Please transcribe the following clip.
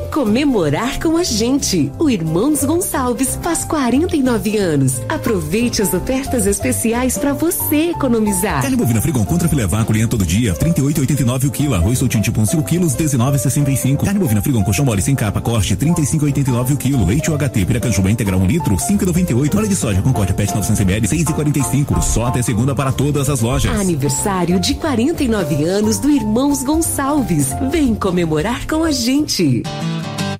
comemorar com a gente. O Irmãos Gonçalves faz 49 anos. Aproveite as ofertas especiais para você economizar. Carne bovina Frigon contra filé vácuo linha todo dia, 38,89 o quilo. Arroz soltinho tipo 5 quilos, 19,65. Carne bovina Frigon colchão mole sem capa corte, 35,89 o quilo. Leite UHT Piracanjuba integral 1 litro, 5,98. Óleo de soja Concórdia PET 900 ml, 6,45. Só até segunda para todas as lojas. Aniversário de 49 anos do Irmãos Gonçalves. Vem comemorar com a gente.